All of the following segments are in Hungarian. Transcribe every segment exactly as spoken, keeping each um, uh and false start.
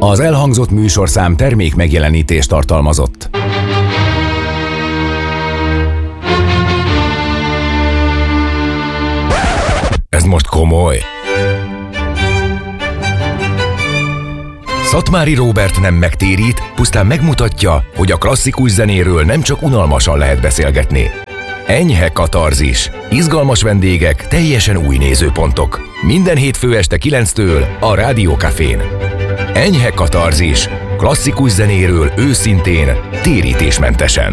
Az elhangzott műsorszám termék megjelenítést tartalmazott. Ez most komoly. Szatmári Róbert nem megtérít, pusztán megmutatja, hogy a klasszikus zenéről nem csak unalmasan lehet beszélgetni. Enyhe katarzis, izgalmas vendégek, teljesen új nézőpontok. Minden hétfő este kilenctől a Rádió Cafén. Enyhe katarzis, klasszikus zenéről őszintén, térítésmentesen.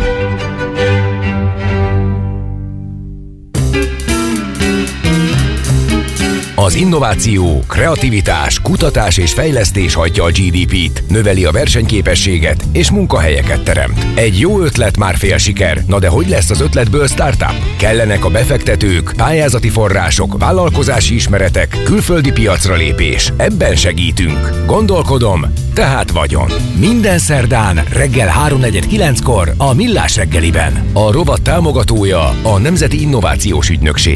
Az innováció, kreativitás, kutatás és fejlesztés hajtja a gé dé pét, növeli a versenyképességet és munkahelyeket teremt. Egy jó ötlet már fél siker, na de hogy lesz az ötletből startup? Kellenek a befektetők, pályázati források, vállalkozási ismeretek, külföldi piacra lépés. Ebben segítünk. Gondolkodom, tehát vagyon. Minden szerdán reggel háromnegyed kilenckor a Millás reggeliben. A rovat támogatója a Nemzeti Innovációs Ügynökség.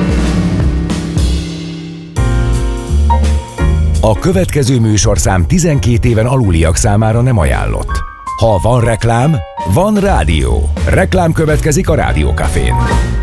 A következő műsorszám tizenkét éven aluliak számára nem ajánlott. Ha van reklám, van rádió. Reklám következik a Rádió Cafén.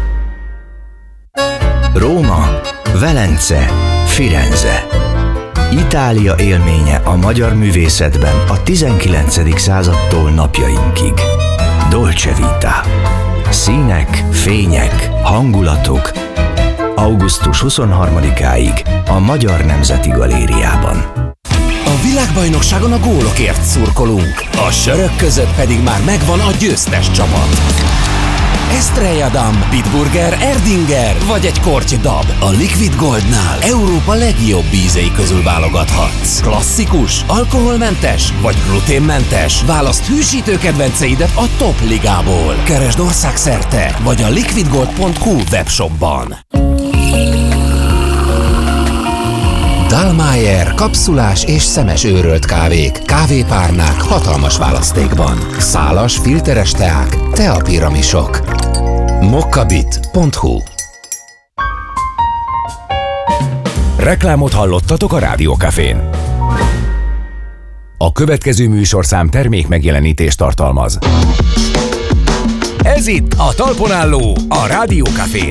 Róma, Velence, Firenze. Itália élménye a magyar művészetben a tizenkilencedik századtól napjainkig. Dolce Vita. Színek, fények, hangulatok. augusztus huszonharmadikáig a Magyar Nemzeti Galériában. A világbajnokságon a gólokért szurkolunk, a sörök között pedig már megvan a győztes csapat. Estrella Damm, Bitburger, Erdinger vagy egy korty dab. A Liquid Goldnál Európa legjobb ízei közül válogathatsz. Klasszikus, alkoholmentes vagy gluténmentes. Válaszd hűsítő kedvenceidet a top ligából. Keresd országszerte vagy a liquid gold pont hu webshopban. Dallmayr kapszulás és szemes őrölt kávék, kávépárnák hatalmas választékban. Szálas, filteres teák, teapiramisok. mokkabit pont hu. Reklámot hallottatok a Rádió Cafén. A következő műsorszám termék megjelenítést tartalmaz. Ez itt a Talpon Álló, a Rádió Cafén.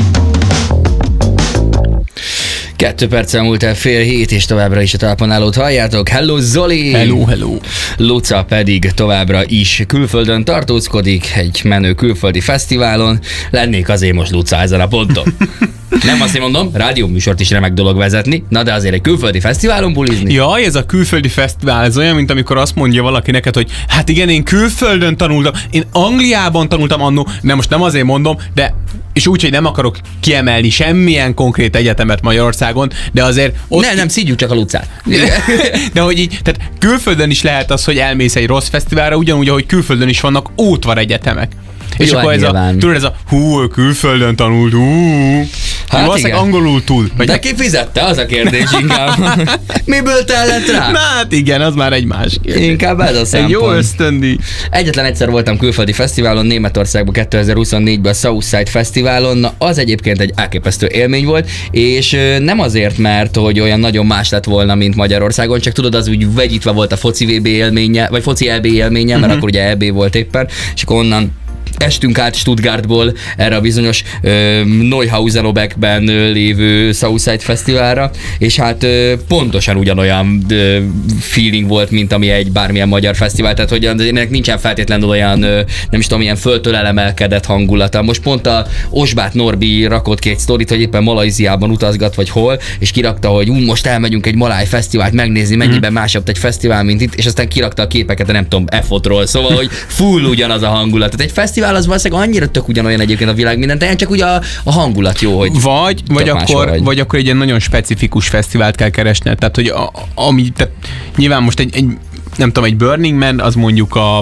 Kettő perccel múlt el fél hét, és továbbra is a Talpon Állót halljátok. Hello Zoli! Hello, hello! Luca pedig továbbra is külföldön tartózkodik, egy menő külföldi fesztiválon. Lennék azért most Luca ezen a ponton. Nem azt mondom, rádióműsort is remek dolog vezetni, na de azért egy külföldi fesztiválon bulizni. Jaj, ez a külföldi fesztivál, ez olyan, mint amikor azt mondja valaki neked, hogy hát igen, én külföldön tanultam, én Angliában tanultam annó, de most nem azért mondom, de és úgy, hogy nem akarok kiemelni semmilyen konkrét egyetemet Magyarországon, de azért ott... Ne, nem, szígyük csak a Lucát. De hogy így, tehát külföldön is lehet az, hogy elmész egy rossz fesztiválra, ugyanúgy, ahogy külföldön is vannak ótvar egyetemek. És jó, akkor ez a, tudod, ez a hú, külföldön tanult, hú, hát valószínűleg angolul tud. De ki fizette, az a kérdés inkább. Miből tellett rá? Na hát igen, az már egy más kérdés. Inkább ez a szempont. Egy jó ösztöndíj. Egyetlen egyszer voltam külföldi fesztiválon, Németországban kétezer-huszonnégyben a Southside Fesztiválon, na az egyébként egy elképesztő élmény volt, és nem azért, mert hogy olyan nagyon más lett volna, mint Magyarországon, csak tudod, az úgy vegyítve volt a foci vé bé élménye, vagy foci é bé élménye, mert uh-huh. akkor ugye é bé volt éppen, és akkor onnan estünk át Stuttgartból erre a bizonyos uh, Neuhausen-Obekben uh, lévő Southside Fesztiválra, és hát uh, pontosan ugyanolyan uh, feeling volt, mint ami egy bármilyen magyar fesztivál, tehát hogy ennek nincsen feltétlenül olyan, uh, nem is tudom, ilyen földtől elemelkedett hangulata. Most pont a Osbát Norbi rakott ki egy sztorit, hogy éppen Malajziában utazgat, vagy hol, és kirakta, hogy ú, most elmegyünk egy maláj fesztivált megnézni, mennyiben másabb egy fesztivál, mint itt, és aztán kirakta a képeket, nem tudom, F-ról, szóval, hogy full ugyanaz a hangulat. Tehát egy fesztivál az valószínűleg annyira tök ugyanolyan egyébként a világ minden, de csak ugye a, a hangulat jó, hogy vagy, vagy akkor, vagy. vagy akkor egy ilyen nagyon specifikus fesztivált kell keresned, tehát hogy a, ami, tehát nyilván most egy, egy, nem tudom, egy Burning Man, az mondjuk a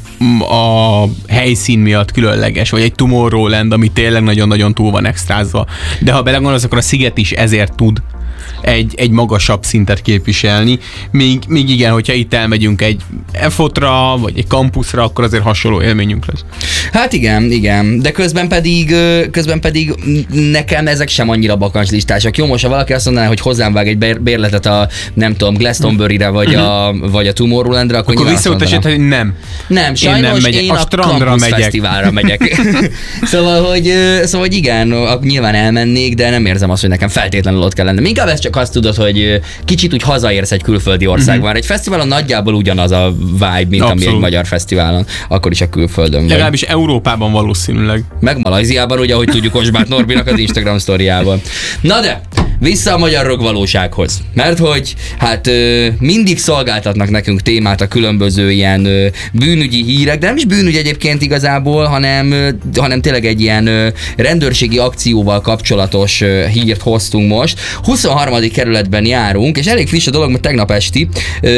a helyszín miatt különleges, vagy egy Tomorrowland, ami tényleg nagyon-nagyon túl van extrázva. De ha belegondolsz, akkor a Sziget is ezért tud. egy, egy magasabb szintet képviselni. Még, még igen, hogyha itt elmegyünk egy efotra, vagy egy kampuszra, akkor azért hasonló élményünk lesz. Hát igen, igen, de közben pedig, közben pedig nekem ezek sem annyira bakancslistások. Jó, most ha valaki azt mondaná, hogy hozzám vág egy bérletet a, nem tudom, Glastonbury-re, vagy a, vagy a Tomorrowland-re, akkor, akkor visszautasít, hogy nem. Nem, sajnos én, nem megyek. én a, a Campus megyek. Fesztiválra megyek. szóval, hogy, szóval, hogy igen, nyilván elmennék, de nem érzem azt, hogy nekem feltétlenül ott kell lennem. Inkább ezt csak azt tudod, hogy kicsit úgy hazaérsz egy külföldi országban. Mm-hmm. Egy fesztiválon nagyjából ugyanaz a vibe, mint Abszolút. ami egy magyar fesztiválon, akkor is a külföldön vagy. Legalábbis Európában valószínűleg. Meg Malajziában, ugye, ahogy tudjuk Osbát Norbinak az Instagram sztoriában. Na de, vissza a magyar rock valósághoz. Mert hogy hát mindig szolgáltatnak nekünk témát a különböző ilyen bűnügyi hírek, de nem is bűnügy egyébként igazából, hanem, hanem tényleg egy ilyen rendőrségi akcióval kapcsolatos hírt hoztunk most. huszonharmadik kerületben járunk, és elég friss a dolog, mert tegnap esti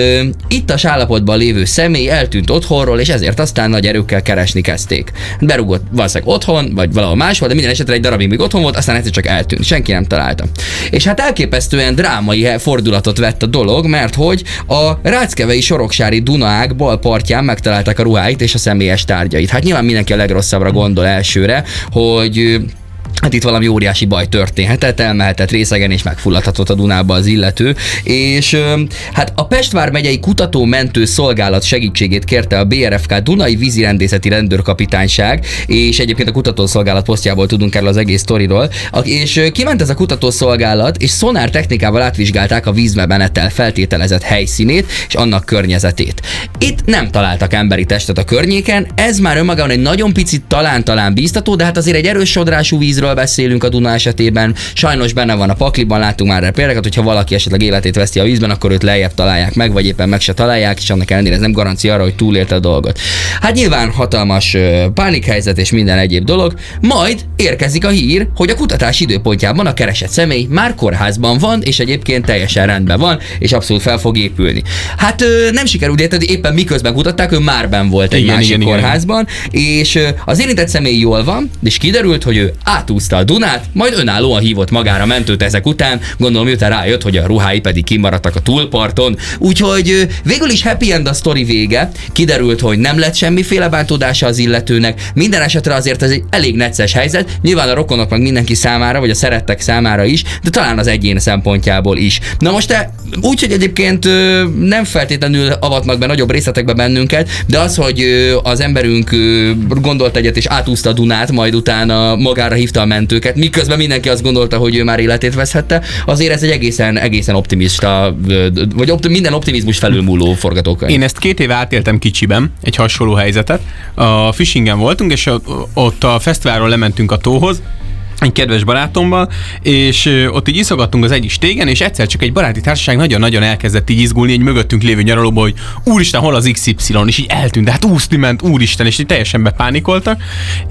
ittas állapotban lévő személy eltűnt otthonról, és ezért aztán nagy erőkkel keresni kezdték. Berúgott valószínűleg otthon, vagy valahol máshol, de minden esetre egy darabig még otthon volt, aztán egyszer csak eltűnt. Senki nem találta. És hát elképesztően drámai fordulatot vett a dolog, mert hogy a ráckevei soroksári Dunaág bal partján megtalálták a ruháit és a személyes tárgyait. Hát nyilván mindenki a legrosszabbra gondol elsőre, hogy hát itt valami óriási baj történhetett, elmehetett részegen és megfulladhatott a Dunába az illető, és hát a Pest vármegyei kutató-mentő szolgálat segítségét kérte a bé er ef ká Dunai vízirendészeti rendőrkapitányság, és egyébként a kutatószolgálat posztjából tudunk erről az egész sztoriról, és kiment ez a kutatószolgálat, és szonár technikával átvizsgálták a vízmenetel feltételezett helyszínét és annak környezetét. Itt nem találtak emberi testet a környéken, ez már önmagában egy nagyon picit talán-talán bíztató, de hát azért egy erős sodrású vízről beszélünk a Duna esetében. Sajnos benne van a pakliban, láttunk már erre példákat, hogyha valaki esetleg életét veszti a vízben, akkor őt lejjebb találják meg, vagy éppen meg se találják, és annak ellenére ez nem garancia arra, hogy túlélte a dolgot. Hát nyilván hatalmas uh, pánikhelyzet és minden egyéb dolog, majd érkezik a hír, hogy a kutatás időpontjában a keresett személy már kórházban van, és egyébként teljesen rendben van, és abszolút fel fog épülni. Hát uh, nem sikerült érteni, éppen miközben kutatták, ő már benn volt egy igen, másik igen, kórházban, igen. és uh, az érintett személy jól van, és kiderült, hogy ő átúszta a Dunát, majd önállóan hívott magára mentőt ezek után, gondolom miután rájött, hogy a ruhái pedig kimaradtak a túlparton. Úgyhogy végül is happy end a sztori vége, kiderült, hogy nem lett semmiféle bántódása az illetőnek, minden esetre azért ez egy elég necces helyzet, nyilván a rokonok meg mindenki számára, vagy a szerettek számára is, de talán az egyén szempontjából is. Na most te úgy, hogy egyébként nem feltétlenül avatnak be nagyobb részletekbe bennünket, de az, hogy az emberünk gondolt egyet és átúszta a Dunát, majd utána magára hívta a mentőket, miközben mindenki azt gondolta, hogy ő már életét veszhette, azért ez egy egészen, egészen optimista, vagy opti, minden optimizmus felülmúló forgatókönyv. Én ezt két éve átéltem kicsiben, egy hasonló helyzetet. A fishingen voltunk, és ott a fesztiválról lementünk a tóhoz, egy kedves barátommal, és ott így iszogattunk az egyik stégen, és egyszer csak egy baráti társaság nagyon-nagyon elkezdett így izgulni egy mögöttünk lévő nyaralóba, hogy úristen, hol az iksz ipszilon, és így eltűnt, de hát úszni ment, úristen, és így teljesen bepánikoltak,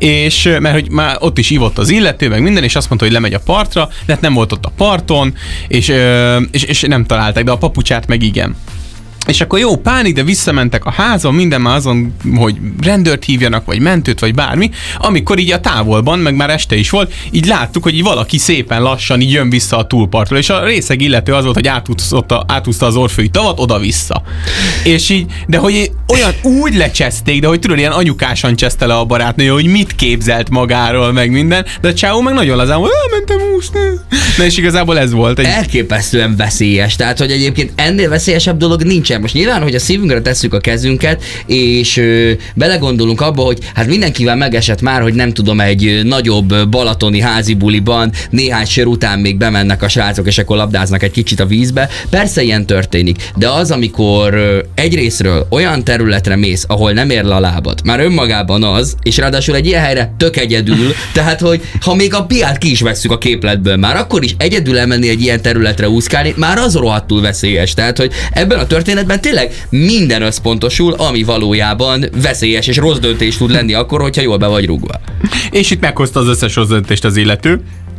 és mert hogy már ott is ivott az illető, meg minden, és azt mondta, hogy lemegy a partra, de hát nem volt ott a parton, és, és, és nem találták, de a papucsát meg igen. És akkor jó, pánik, de visszamentek a házon, minden már azon, hogy rendőrt hívjanak, vagy mentőt, vagy bármi, amikor így a távolban, meg már este is volt, így láttuk, hogy így valaki szépen lassan így jön vissza a túlpartról, és a részeg illető az volt, hogy átúszta, átúszta az Orfői tavat oda-vissza. És így, de hogy olyan úgy lecseszték, de hogy tudod, ilyen anyukásan cseszte le a barátnő, hogy mit képzelt magáról, meg minden, de a csávó meg nagyon lazán, hogy elmentem úszni. Na és igazából ez volt. Egy... Elképesztően veszélyes, tehát hogy egyébként ennél veszélyesebb dolog nincsen. Most nyilván, hogy a szívünkre tesszük a kezünket, és ö, belegondolunk abba, hogy hát mindenkivel megesett már, hogy nem tudom, egy nagyobb balatoni házi buliban néhány sör után még bemennek a srácok, és akkor labdáznak egy kicsit a vízbe. Persze ilyen történik, de az, amikor ö, egyrészről olyan területre mész, ahol nem ér le a lábad, már önmagában az, és ráadásul egy ilyen helyre tök egyedül, tehát, hogy ha még a piát ki is vesszük a képletből, már akkor is egyedül elmenni egy ilyen területre úszkálni, már az rohadtul veszélyes. Tehát, hogy ebben a történetben tényleg minden összpontosul, ami valójában veszélyes és rossz döntés tud lenni akkor, hogyha jól be vagy rúgva. És itt meghozta az összes rossz döntést az illető.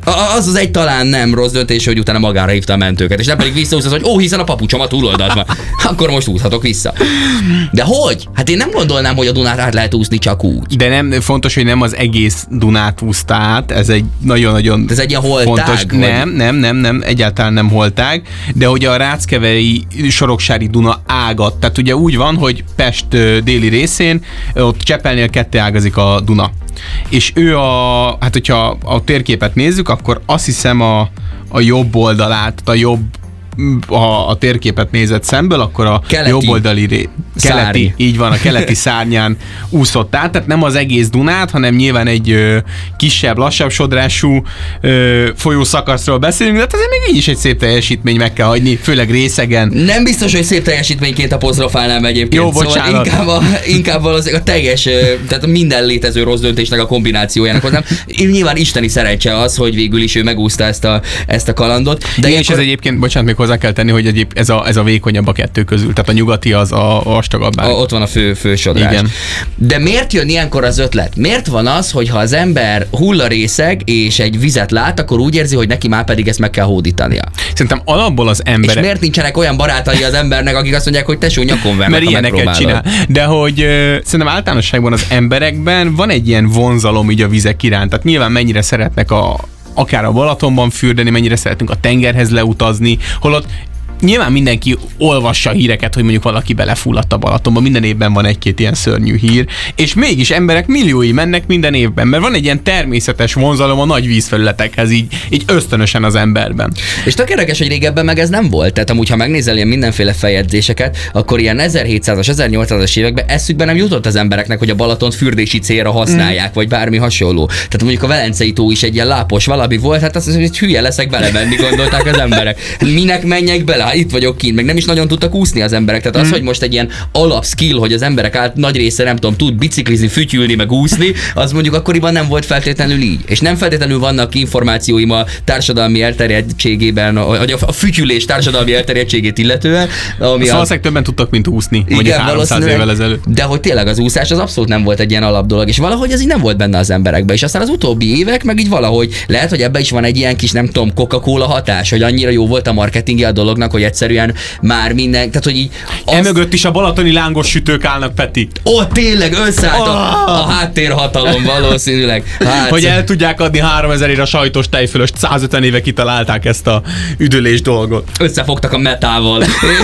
Az az egy talán nem rossz döntés, hogy utána magára hívta a mentőket, és nem pedig visszaúszod, hogy ó, hiszen a papucsom a túloldalt van. Akkor most úszhatok vissza. De hogy? Hát én nem gondolnám, hogy a Dunát át lehet úszni csak úgy. De nem fontos, hogy nem az egész Dunát úszta át, ez egy nagyon-nagyon ez egy ilyen holtág, fontos. vagy? Nem, nem, nem, nem, egyáltalán nem holtág, de hogy a Ráckevei Soroksári Duna ágat, tehát ugye úgy van, hogy Pest déli részén, ott Csepelnél ketté ágazik a Duna. És ő a, hát hogyha a térképet nézzük, akkor azt hiszem a, a jobb oldalát, a jobb ha a térképet nézett szemből, akkor a keleti jobboldali ré... keleti, így van, a keleti szárnyán úszott át, tehát nem az egész Dunát, hanem nyilván egy ö, kisebb, lassabb sodrású ö, folyószakaszról beszélünk, de hát azért még így is egy szép teljesítmény meg kell hagyni, főleg részegen. Nem biztos, hogy szép teljesítményként apostrofálnám egyébként. Jó, szóval bocsánat. inkább, a, inkább a teljes, tehát minden létező rossz döntésnek a kombinációjának hozzám. Nyilván isteni szerencse az, hogy végül is ő megúszta ezt a, ezt a kalandot. De és ilyenkor... ez egyébként, bocsánat, még hozzá kell tenni, hogy egyéb, ez, a, ez a vékonyabb a kettő közül, tehát a nyugati az a, a vastagabb. A, ott van a fő, fő sodrás. Igen. De miért jön ilyenkor az ötlet? Miért van az, hogy ha az ember hullarészeg és egy vizet lát, akkor úgy érzi, hogy neki már pedig ezt meg kell hódítania? Szerintem alapból az emberek... És miért nincsenek olyan barátai az embernek, akik azt mondják, hogy tesó, nyakon vernek, mert ha ilyeneket csinál. De hogy uh, szerintem általánosságban az emberekben van egy ilyen vonzalom így a vizek iránt. Tehát nyilván mennyire szeretnek a akár a Balatonban fürdeni, mennyire szeretünk a tengerhez leutazni, holott nyilván mindenki olvassa híreket, hogy mondjuk valaki belefulladt a Balatonba, minden évben van egy-két ilyen szörnyű hír, és mégis emberek milliói mennek minden évben, mert van egy ilyen természetes vonzalom a nagy vízfelületekhez, így, így ösztönösen az emberben. És tök érdekes, hogy régebben meg ez nem volt. Tehát amúgy, ha megnézel ilyen mindenféle feljegyzéseket, akkor ilyen ezerhétszázas, ezernyolcszázas években eszükbe nem jutott az embereknek, hogy a Balatont fürdési célra használják, mm. vagy bármi hasonló. Tehát mondjuk a Velencei tó is egy ilyen lápos valami volt, hát azt hogy hülye leszek belemenni, gondolták az emberek. Minek menjek bele? Hát itt vagyok kint, meg nem is nagyon tudtak úszni az emberek. Tehát az, mm. hogy most egy ilyen alapskill, hogy az emberek át nagy része nem tudom, tud biciklizni, fütyülni, meg úszni, az mondjuk akkoriban nem volt feltétlenül így. És nem feltétlenül vannak információim a társadalmi elterjedtségében, vagy a fütyülés társadalmi elterjedtségét illetően. Ami szóval az... többen tudtak, mint úszni, mondjuk háromszáz évvel ezelőtt. De hogy tényleg az úszás az abszolút nem volt egy ilyen alapdolog, és valahogy ez így nem volt benne az emberekben. És aztán az utóbbi évek meg így valahogy lehet, hogy ebben is van egy ilyen kis, nem tudom, Coca-Cola hatás, hogy annyira jó volt a marketingje a dolognak, hogy egyszerűen már minden, tehát hogy így azt... Emögött is a balatoni lángos sütők állnak, Peti. Ó, tényleg összeállt oh! a, a háttérhatalom valószínűleg. Hát, hogy el tudják adni háromezerért a sajtos tejfölöst, százötven éve kitalálták ezt a üdülés dolgot. Összefogtak a metával.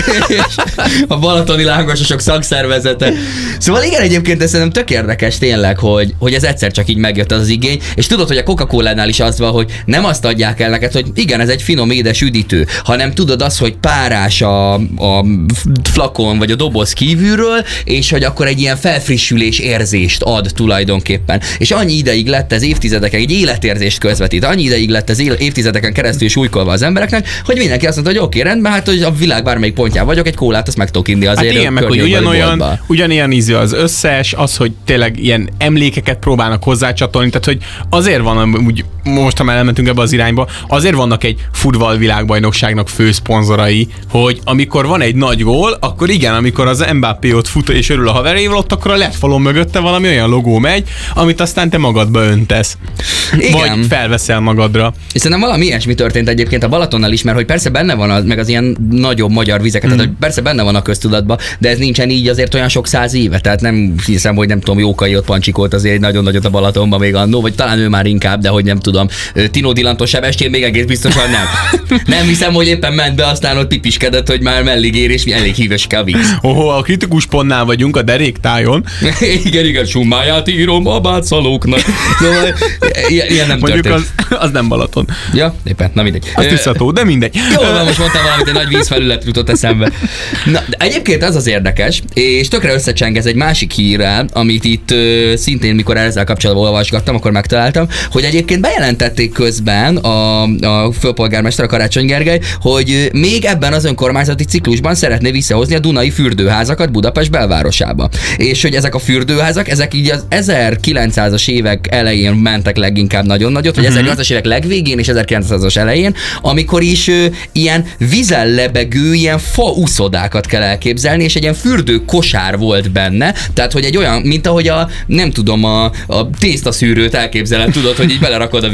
A balatoni lángososok szakszervezete. Szóval igen, egyébként ez szerintem tök érdekes tényleg, hogy, hogy ez egyszer csak így megjött az igény, és tudod, hogy a Coca-Colánál is az van, hogy nem azt adják el neked, hogy igen, ez egy finom édes üdítő, hanem tudod azt, hogy párás a, a flakon vagy a doboz kívülről, és hogy akkor egy ilyen felfrissülés érzést ad tulajdonképpen. És annyi ideig lett ez évtizedeken, egy életérzést közvetít, annyi ideig lett ez évtizedeken keresztül súlykolva az embereknek, hogy mindenki azt mondta, hogy oké, okay, rendben, hát hogy a világ bármelyik pontján vagyok, egy kólát azt meg tudok inni azért. Hát igen, meg hogy ugyanolyan, ugyanilyen ízű az összes, az, hogy tényleg ilyen emlékeket próbálnak hozzácsatolni, tehát hogy azért van, úgy, most ha elmentünk ebbe az irányba, azért vannak egy futball világbajnokságnak főszponzorai, hogy amikor van egy nagy gól, akkor igen, amikor az Mbappé ott fut és örül a haverével, ott akkor a lett falon mögötte valami olyan logó megy, amit aztán te magadba öntesz. Igen. Vagy felveszel magadra. És szerintem valami ilyesmi történt egyébként a Balatonnal is, mert hogy persze benne van az, meg az ilyen nagyobb magyar vizeket, mm. tehát hogy persze benne van a köztudatban, de ez nincsen így azért olyan sok száz éve, tehát nem hiszem, hogy nem tudom, Jókai ott pancsikolt azért nagyon nagyot a Balatonban még annó, vagy talán ő már inkább, de hogy nem tudom, Tino Dilantos Sebestyén még egész biztosan nem. Nem hiszem, hogy éppen ment be, aztán ott pipiskedett, hogy már mellig ér, és elég híves a víz. Oh, a kritikus pontnál vagyunk, a deréktájon. igen, igen, summáját írom a bátszalóknak. Szóval ilyen nem mondjuk történt. Az, az nem Balaton. Ja, éppen, na mindegy. Az tisztató, de mindegy. Jó, van, most mondtam valamit, egy nagy vízfelület jutott eszembe. Na, de egyébként az az érdekes, és tökre összecseng ez egy másik hírrel, amit itt ö, szintén, mikor ezzel kapcsolatban olvasgattam, akkor megtaláltam, hogy egyébként bejelentették közben a, a főpolgármester, a Karácsony Gergely, hogy még ebben az önkormányzati ciklusban szeretné visszahozni a Dunai fürdőházakat Budapest belvárosába. És hogy ezek a fürdőházak, ezek így az ezerkilencszázas évek elején mentek leginkább nagyon nagyot, vagy uh-huh. ezernyolcvanas évek legvégén és ezerkilencszázas elején, amikor is ö, ilyen vízen lebegő, ilyen fa úszodákat kell elképzelni, és egy ilyen fürdő kosár volt benne, tehát hogy egy olyan, mint ahogy a, nem tudom, a, a tésztaszűrőt elképzeled, tudod, hogy így belerakod a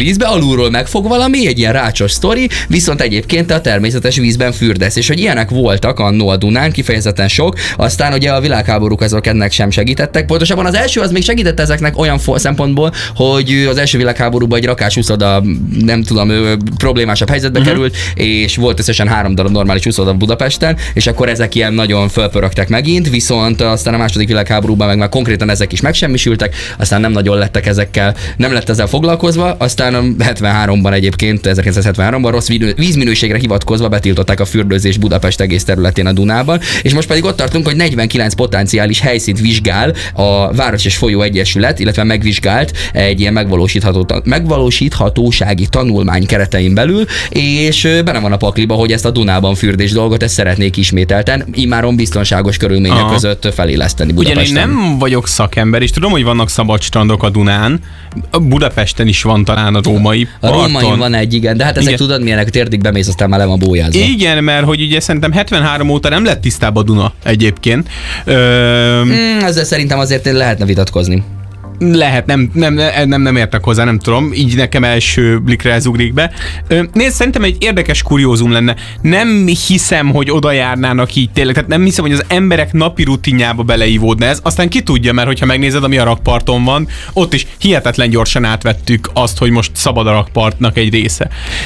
vízbe, alulról megfog valami, egy ilyen rácsos sztori, viszont egyébként a természetes vízben fürdesz. És hogy ilyenek voltak annó a Dunán, kifejezetten sok, aztán ugye a világháborúk azok ennek sem segítettek. Pontosabban az első az még segített ezeknek olyan szempontból, hogy az első világháborúban egy rakás úszoda, nem tudom, problémásabb helyzetbe uh-huh. került, és volt összesen három darab normális úszoda Budapesten, és akkor ezek ilyen nagyon fölpörögtek megint, viszont aztán a második világháborúban meg már konkrétan ezek is megsemmisültek, aztán nem nagyon lettek ezekkel, nem lett ezzel foglalkozva, aztán hetvenháromban egyébként, ezerkilencszázhetvenháromban rossz vízminőségre hivatkozva betiltották a fürdőzés Budapest egész területén a Dunában, és most pedig ott tartunk, hogy negyvenkilenc potenciális helyszínt vizsgál a Város és Folyó Egyesület, illetve megvizsgált egy ilyen megvalósítható, megvalósíthatósági tanulmány keretein belül, és benne van a pakliba, hogy ezt a Dunában fürdés dolgot ezt szeretnék ismételten, immáron biztonságos körülmények Aha. között feléleszteni Budapesten. Ugyan én nem vagyok szakember, és tudom, hogy vannak szabad strandok a Dunán, Budapesten is van talán a római parton. A római van egy, igen, de hát ezek igen. tudod milyenek, térdig bemész, aztán már le van bójázva. Igen, mert hogy ugye szerintem hetvenhárom óta nem lett tisztább a Duna egyébként. Ö... Mm, ezzel szerintem azért lehetne vitatkozni. Lehet, nem, nem, nem, nem értek hozzá, nem tudom, így nekem első blikre ez ugrik be. Nézd, szerintem egy érdekes kuriózum lenne. Nem hiszem, hogy oda járnának így tényleg, tehát nem hiszem, hogy az emberek napi rutinjába beleívódna ez, aztán ki tudja, mert hogyha megnézed, ami a rakparton van, ott is hihetetlen gyorsan átvettük azt, hogy most szabad a rakpartnak egy része.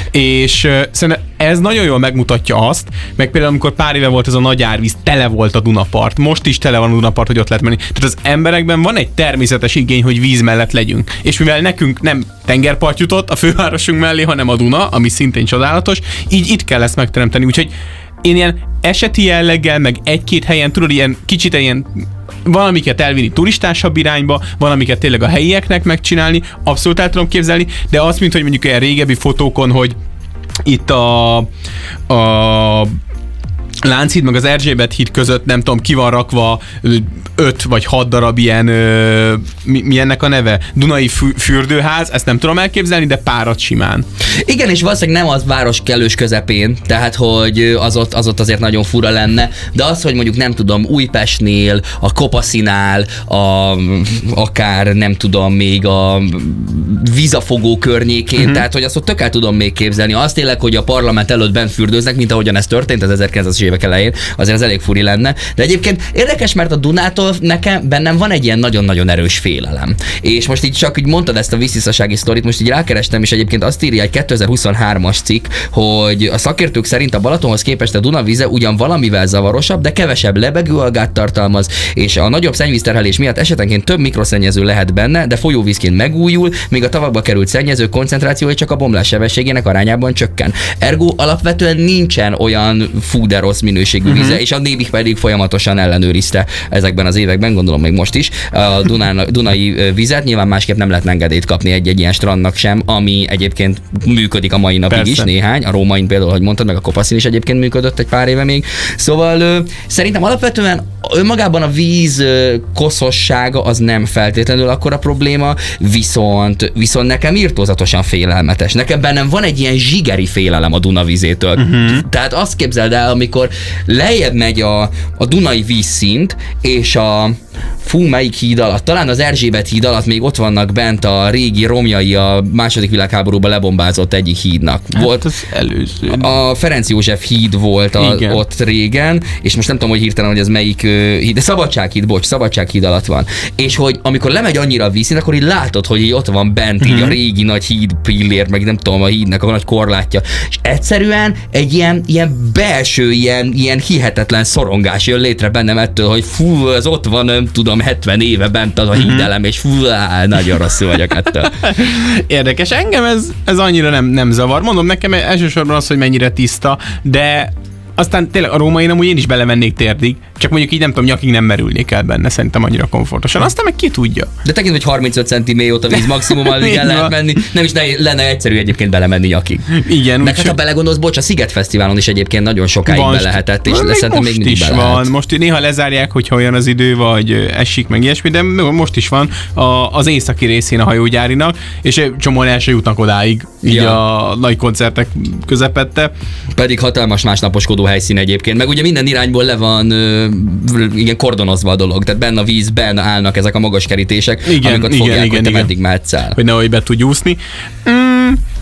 És uh, szerintem ez nagyon jól megmutatja azt, meg például amikor pár éve volt ez a nagy árvíz, tele volt a Dunapart, most is tele van a Dunapart, hogy ott lehet menni. Tehát az emberekben van egy természetes igény, hogy víz mellett legyünk. És mivel nekünk nem tengerpart jutott a fővárosunk mellé, hanem a Duna, ami szintén csodálatos, így itt kell ezt megteremteni. Úgyhogy én ilyen eseti jelleggel, meg egy-két helyen, tudod, ilyen kicsit ilyen valamiket elvinni turistásabb irányba, valamiket tényleg a helyieknek megcsinálni, abszolút el tudom képzelni, de azt, mint hogy mondjuk olyan régebbi fotókon, hogy itt a, a Lánchíd meg az Erzsébet híd között, nem tudom, ki van rakva öt vagy hat darab ilyen, ö, mi, mi ennek a neve? Dunai fürdőház, ezt nem tudom elképzelni, de párat simán. Igen, és valószínűleg nem az város kellős közepén, tehát hogy az ott, az ott azért nagyon fura lenne, de az, hogy mondjuk nem tudom, Újpestnél, a Kopaszinál, a, akár nem tudom, még a vízafogó környékén, uh-huh. tehát hogy azt ott tök el tudom még képzelni. Azt tényleg, hogy a parlament előtt bent fürdőznek, mint ahogyan ez történt az ezerkilencszázas évek elején, azért ez elég furi lenne. De egyébként érdekes, mert a Dunától nekem bennem van egy ilyen nagyon-nagyon erős félelem. És most így csak így mondtad ezt a víztisztasági sztorit, most így rákerestem, és egyébként azt írja egy kétezer-huszonhármas cikk, hogy a szakértők szerint a Balatonhoz képest a Duna víze ugyan valamivel zavarosabb, de kevesebb lebegőalgát tartalmaz, és a nagyobb szennyvízterhelés miatt esetenként több mikroszennyező lehet benne, de folyóvízként megújul, míg a tavakba került szennyező koncentrációja csak a bomlás sebességének arányában csökken. Ergo alapvetően nincsen olyan fú de rossz minőségű víze, uh-huh. és a Nébik pedig folyamatosan ellenőrizte ezekben az években, gondolom még most is, a Dunán, Dunai vizet. Nyilván másképp nem lehet engedélyt kapni egy-egy ilyen strandnak sem, ami egyébként működik a mai napig Persze. is néhány. A Rómain például, hogy mondtad, meg a Kopaszin is egyébként működött egy pár éve még. Szóval ö, szerintem alapvetően önmagában a víz ö, koszossága az nem feltétlenül akkora probléma, viszont, viszont nekem irtózatosan félelmetes. Nekem bennem van egy ilyen zsigeri félelem a Duna vízétől. Uh-huh. Tehát azt képzeld el, amikor lejjebb megy a, a Dunai vízszint, és a fú, melyik híd alatt, talán az Erzsébet híd alatt még ott vannak bent a régi romjai a második világháborúban lebombázott egyik hídnak. Hát volt az előző. A Ferenc József híd volt a, ott régen, és most nem tudom, hogy hirtelen, hogy ez melyik uh, híd, de Szabadsághíd, bocs, Szabadsághíd alatt van. És hogy amikor lemegy annyira a vízszint, akkor így látod, hogy így ott van bent mm-hmm. így a régi nagy híd pillér, meg nem tudom, a hídnak a nagy korlátja. És egyszerűen egy ilyen, ilyen belső, ilyen, ilyen hihetetlen szorongás jön létre bennem ettől, hogy fú, az ott van, nem tudom, hetven éve bent az a hídelem, és fú, á, nagyon rosszul vagyok ettől. Érdekes, engem ez, ez annyira nem, nem zavar. Mondom, nekem elsősorban az, hogy mennyire tiszta, de aztán tényleg a Rómain amúgy én is belemennék térdig, csak mondjuk így nem tudom, nyakig nem merülnék el benne, szerintem annyira komfortosan. Aztán meg ki tudja. De tekint, hogy harmincöt centi mély ott a víz maximum, alig el lehet menni. Nem is lenne egyszerű egyébként belemenni nyakig. Igen. Meg hát ha belegondolsz, bocs, a Sziget Fesztiválon is egyébként nagyon sokáig be lehetett, és szerintem még mindig be lehet. Van. Most néha lezárják, hogyha olyan az idő, vagy esik, meg ilyesmi, de most is van a, az északi részén a hajógyárinak, és csomóan el se jutnak odáig, így ja. a nagy koncertek közepette. Pedig hatalmas másnaposkodó helyszín egyébként, meg ugye minden irányból le van ö, igen, kordonozva a dolog, tehát benne a vízben állnak ezek a magas kerítések, igen, amiket igen, fogják, igen, hogy te igen. meddig mehetsz el. Hogy nehogy be tudj úszni. Mm,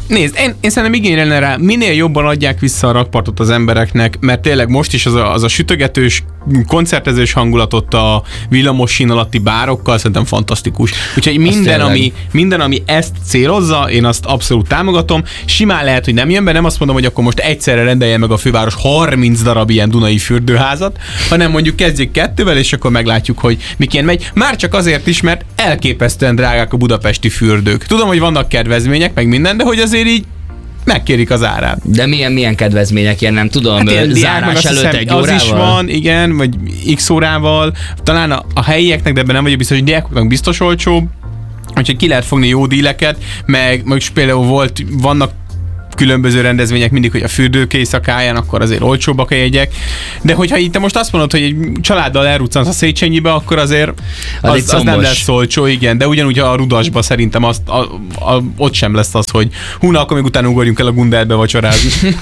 Nézd, én, én szerintem igény lenne rá, minél jobban adják vissza a rakpartot az embereknek, mert tényleg most is az a, az a sütögetős, koncertezős hangulatot a villamosín alatti bárokkal szerintem fantasztikus. Úgyhogy minden ami, minden, ami ezt célozza, én azt abszolút támogatom. Simán lehet, hogy nem jön be, nem azt mondom, hogy akkor most egyszerre rendeljen meg a főváros harminc darab ilyen dunai fürdőházat, hanem mondjuk kezdjék kettővel, és akkor meglátjuk, hogy miként megy. Már csak azért is, mert elképesztően drágák a budapesti fürdők. Tudom, hogy vannak kedvezmények, meg minden, de hogy azért így megkérik az árát. De milyen, milyen kedvezmények ilyen, nem tudom, hát ilyen zárás előtt hiszem, egy az órával? Az is van, igen, vagy x órával. Talán a, a helyieknek, de ebben nem vagyok biztos, hogy diákoknak biztos olcsóbb, úgyhogy ki lehet fogni jó díleket, meg, meg például volt, vannak különböző rendezvények mindig, hogy a fürdők éjszakáján, akkor azért olcsóbbak a jegyek. De hogyha itt te most azt mondod, hogy egy családdal elruccansz a Széchenyibe, akkor azért az, az, az nem lesz olcsó, igen. De ugyanúgy a Rudasba szerintem azt, a, a, ott sem lesz az, hogy hú, na, akkor még utána ugorjunk el a Gundelbe vacsorázni.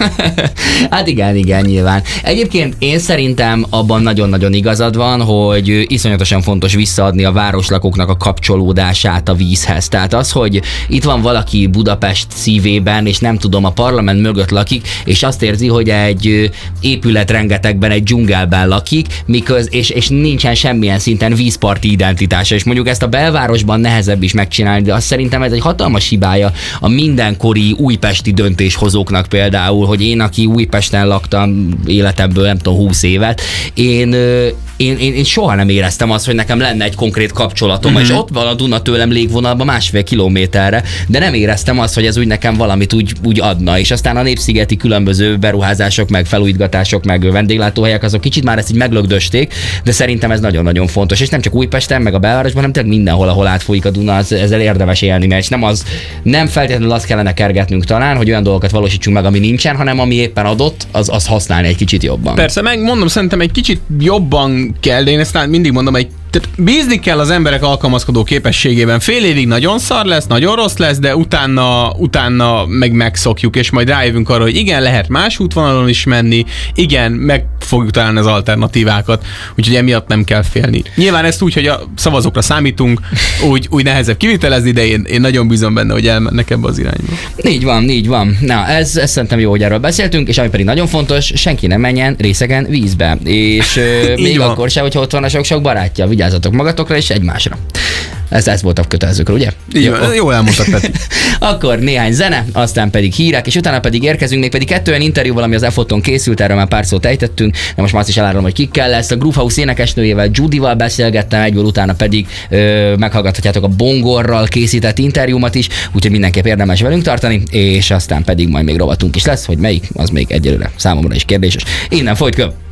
Hát igen, igen, nyilván. Egyébként én szerintem abban nagyon-nagyon igazad van, hogy iszonyatosan fontos visszaadni a városlakóknak a kapcsolódását a vízhez. Tehát az, hogy itt van valaki Budapest szívében, és nem tudom, a parlament mögött lakik, és azt érzi, hogy egy épület rengetegben, egy dzsungelben lakik, miköz, és, és nincsen semmilyen szinten vízparti identitása. És mondjuk ezt a belvárosban nehezebb is megcsinálni, de azt szerintem ez egy hatalmas hibája a mindenkori újpesti döntéshozóknak például, hogy én, aki Újpesten laktam életemből nem tudom húsz évet, én Én, én, én soha nem éreztem azt, hogy nekem lenne egy konkrét kapcsolatom, mm-hmm. és ott van a Duna tőlem légvonalban másfél kilométerre, de nem éreztem azt, hogy ez úgy nekem valamit úgy, úgy adna, és aztán a népszigeti különböző beruházások, meg felújítgatások, meg vendéglátóhelyek, azok kicsit már ezt így meglögdösték, de szerintem ez nagyon-nagyon fontos, és nem csak Újpesten, meg a belvárosban, hanem tényleg mindenhol, ahol átfolyik a Duna, az, ezzel érdemes élni, mert nem az, nem feltétlenül azt kellene kergetnünk talán, hogy olyan dolgokat valósítsunk meg, ami nincsen, hanem ami éppen adott, az, az használni egy kicsit jobban. Persze, megmondom, szerintem egy kicsit jobban kell, de én ezt mindig mondom, egy tehát bízni kell az emberek alkalmazkodó képességében. Fél évig nagyon szar lesz, nagyon rossz lesz, de utána, utána meg megszokjuk, és majd rájövünk arra, hogy igen, lehet más útvonalon is menni, igen, meg fogjuk találni az alternatívákat, úgyhogy emiatt nem kell félni. Nyilván ezt úgy, hogy a szavazókra számítunk, úgy, úgy nehezebb kivitelezni, de én, én nagyon bízom benne, hogy elmennek ebbe az irányba. Így van, így van. Na, ez, ez szerintem jó, hogy erről beszéltünk, és ami pedig nagyon fontos, senki nem menjen részegen vízbe. És még van. Akkor se, hogyha ott van a sok-sok barátja, vigyázzatok magatokra és egymásra. Ez, ez volt a kötelezőkről, ugye? Jó, jó elmondtad, Peti. Akkor néhány zene, aztán pedig hírek, és utána pedig érkezünk, még pedig kettő olyan interjúval, ami az e-foton készült, erről már pár szót ejtettünk, de most már azt is elárulom, hogy kikkel lesz. A Groove House énekesnőjével, Judival beszélgettem, egyből utána pedig ö, meghallgathatjátok a Bongorral készített interjúmat is, úgyhogy mindenképp érdemes velünk tartani, és aztán pedig majd még rovatunk is lesz, hogy melyik, az még egyelőre számomra is kérdéses. Innen folyt köv!